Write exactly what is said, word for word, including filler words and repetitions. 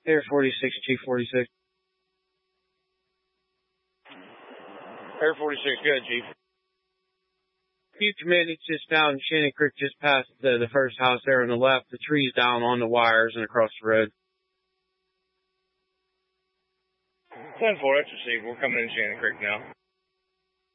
Air forty-six, Chief forty-six. Air forty-six, good, Chief. Chief Command, it's just down Shannon Creek, just past the, the first house there on the left. The tree's down on the wires and across the road. ten four, that's received. We're coming in Shannon Creek now.